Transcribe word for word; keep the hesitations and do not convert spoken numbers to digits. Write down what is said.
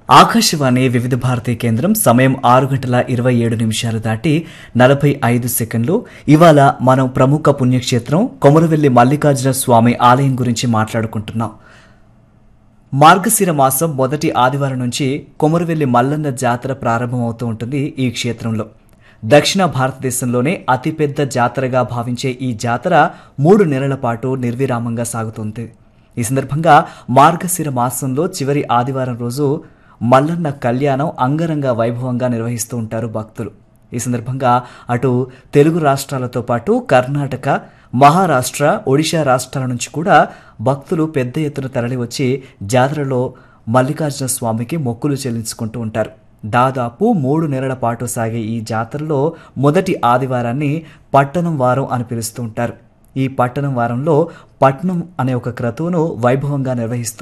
ఆకాశవాణి వివిధ భారతి కేంద్రం సమయం ఆరు గంటల ఇరవై ఏడు నిమిషాలు దాటి నలభై ఐదు సెకండ్లు. ఇవాళ మనం ప్రముఖ పుణ్యక్షేత్రం కొమరవెల్లి మల్లికార్జున స్వామి ఆలయం గురించి మాట్లాడుకుంటున్నాం. మార్గశిర మాసం మొదటి ఆదివారం నుంచి కొమరవెల్లి మల్లన్న జాతర ప్రారంభమవుతూ ఉంటుంది. ఈ క్షేత్రంలో దక్షిణ భారతదేశంలోనే అతిపెద్ద జాతరగా భావించే ఈ జాతర మూడు నెలల పాటు నిర్విరామంగా సాగుతుంది. ఈ సందర్భంగా మార్గశిర మాసంలో చివరి ఆదివారం రోజు మల్లన్న కళ్యాణం అంగరంగ వైభవంగా నిర్వహిస్తూ ఉంటారు భక్తులు. ఈ సందర్భంగా అటు తెలుగు రాష్ట్రాలతో పాటు కర్ణాటక, మహారాష్ట్ర, ఒడిశా రాష్ట్రాల నుంచి కూడా భక్తులు పెద్ద ఎత్తున తరలి వచ్చి జాతరలో మల్లికార్జున స్వామికి మొక్కులు చెల్లించుకుంటూ ఉంటారు. దాదాపు మూడు నెలల పాటు సాగే ఈ జాతరలో మొదటి ఆదివారాన్ని పట్టణం వారం అని పిలుస్తూ ఉంటారు. ఈ పట్టణం వారంలో పట్నం అనే ఒక క్రతువును వైభవంగా నిర్వహిస్తూ